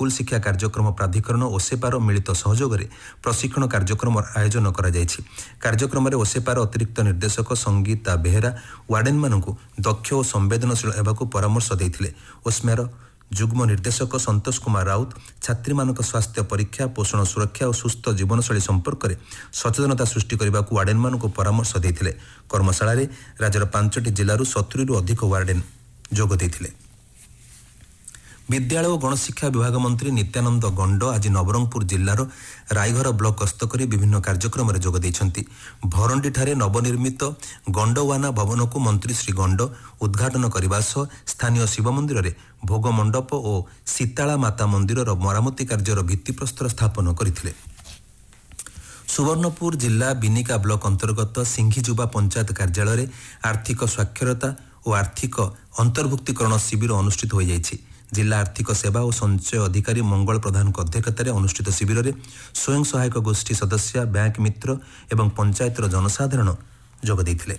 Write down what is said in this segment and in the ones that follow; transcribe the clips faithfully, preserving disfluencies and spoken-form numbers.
School शिक्षा कार्यक्रम प्राधिकरण ओसेपार मिलित सहयोग में प्रशिक्षण कार्यक्रम आयोजन करा जायछि। कार्यक्रम में ओसेपार अतिरिक्त निर्देशक संगीता बेहेरा वार्डेन मानकु दक्ष और संवेदनशील हेबाकु परामर्श देथिले। ओस्मेर जुग्म निर्देशक संतोष कुमार राउत छात्री मानक स्वास्थ्य परीक्षा, पोषण सुरक्षा और सुस्थ जीवनशैली संपर्क में सचेतनता सृष्टि करने को वार्डेन मानक परामर्श देथिले। कर्मशाला रे राज्यर पांचटी जिल्लारू सत्तरी रु अधिक वार्डेन जोग देथिले। विद्यालय और गणशिक्षा विभाग मंत्री नित्यानंद गंड आज नवरंगपुर जिल्लार रायघर ब्लॉक गस्त कर विभिन्न कार्यक्रम में जोग देइछन्ति। भरंडी ठारे नवनिर्मित गंडवाना भवन को मंत्री श्री गंड उद्घाटन करने सह स्थानीय शिव मंदिर में भोग मंडप और सीताला माता मंदिर मरामती कार्यर भित्तिप्रस्तर स्थापन करथिले। सुवर्णपुर जिला बिनिका ब्लॉक अंतर्गत सिंघीजुबा पंचायत कार्यालय में आर्थिक साक्षरता और आर्थिक अंतर्भुक्तिकरण शिविर अनुष्ठित हो जाइछि। जिला आर्थिक सेवा और संचय अधिकारी मंगल प्रधान अध्यक्षतार अनुष्ठित शिविर में स्वयं सहायक गोष्ठी सदस्य, बैंक मित्र एवं पंचायतर जनसाधारण जोग देइथिले।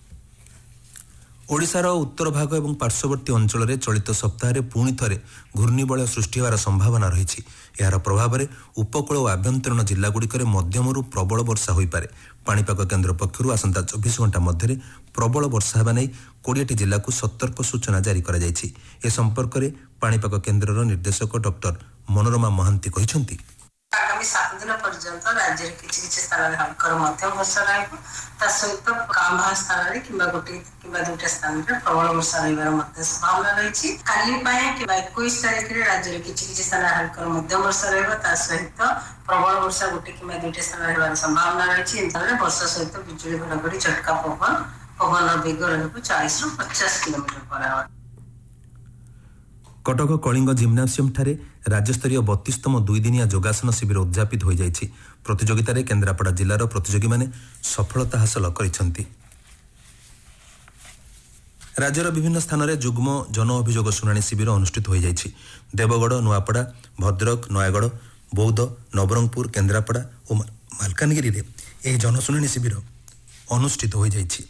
ओडिशार उत्तर भाग एवं पार्श्ववर्ती अंचल में चलित सप्ताह पुणी थे घूर्णिबलय सृष्टि होवार संभावना रही। यार प्रभाव में उपकूल और आभ्यंतरीण जिलागुड़िक मध्यमरू प्रबल वर्षा हो पारे। पाणीपाग केन्द्र पक्षर आसंता चौबीस घंटा मध्य प्रबल वर्षा होगा नहीं कोड़े जिला को सतर्क सूचना जारी कर ए संपर्क में पाणीपाग केन्द्र निर्देशक डॉक्टर मनोरमा महांती कहते आगामी सात दिन पर्यंत राज्य किसी किसी स्थान में हल्का मध्यम वर्षा रहा सहित कांभा स्थान कि गोटे कि दुटा स्थान में प्रबल वर्षा रही संभावना रही। काली इक्कीस तारीख में राज्य किसी किसी स्थान हल्का मध्यम वर्षा रहा सहित प्रबल वर्षा गोटे कि दुटा स्थान रही संभावना रही। वर्षा सहित बिजुली घड़घड़ी झटका पवन पवन बेग रही चालीस रु पचास kilometre per hour. Cuttack Kalinga जिम्नासियम ठारे राज्यस्तरीय बत्तीसतम दुईदिनिया योगासन शिविर उद्यापित हो जाइछि। प्रतियोगिता रे केन्द्रापड़ा जिलार प्रतियोगी माने सफलता हासिल करिसेंति। राज्यर विभिन्न स्थान में जुग्म जन अभियोग शुणाणी शिविर अनुष्ठित हो जाइछि। देवगढ़, नुआपड़ा, भद्रक, नयागढ़, बौद्ध, नवरंगपुर, केन्द्रापड़ा और मालकानगिरी रे एही जनशुणाणी शिविर अनुष्ठित हो जाइछि।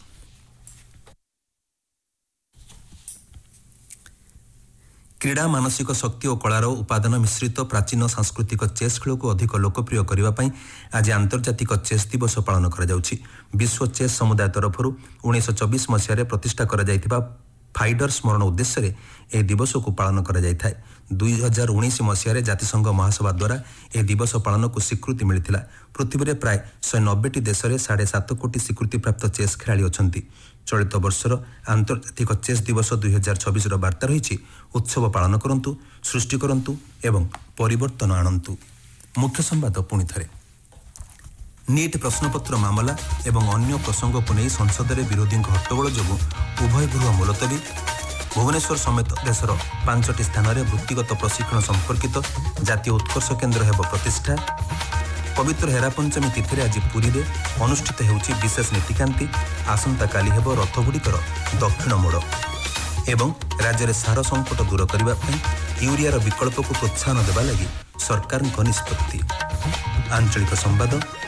क्रीड़ा, मानसिक शक्ति और कलार उपादान मिश्रित प्राचीन सांस्कृतिक चेस खेल को अधिक लोकप्रिय करने आज आंतर्जातिक चेस दिवस पालन करा जाउछि। विश्व चेस समुदाय तरफ उन्नीस चौबीस मसीह प्रतिष्ठा करा जाइथिबा फाइडर स्मरण उद्देश्य रे ए दिवस को पालन करा जाइथाय। दुई हजार उन्नीस मसीह जातिसंघ महासभा द्वारा ए दिवस पालन को स्वीकृति मिलता। पृथ्वी में प्राय शहे नब्बे देश में साढ़े सात कोटी स्वीकृति प्राप्त चेस खेलाड़ी अच्छा। चलित वर्षर आंतर्जातिक चेस दिवस दुई हजार छब्बीस वार्ता रही उत्सव पालन करंतु, सृष्टि करंतु एवं परिवर्तन आणंतु। मुख्य संवाद पुणी थे। नीट प्रश्नपत्र मामला एवं अन्य प्रसंग को नहीं संसद में विरोधी हट्टगोल जो उभय गृह मुलतवी। भुवनेश्वर समेत देशर पांचटी स्थान में वृत्तिगत प्रशिक्षण संपर्कित जातीय उत्कर्ष केन्द्र हेब प्रतिष्ठा। पवित्र हेरा पंचमी तिथि आज पुरी में अनुष्ठित होउछि विशेष नीतिकांति। आसंता काली हेब रथगुड़िकर दक्षिण मोड़ एवं राज्य में सार संकट दूर करने यूरियार विकल्प को प्रोत्साहन देवा लगी सरकार निष्पत्ति। आंचलिक संवाद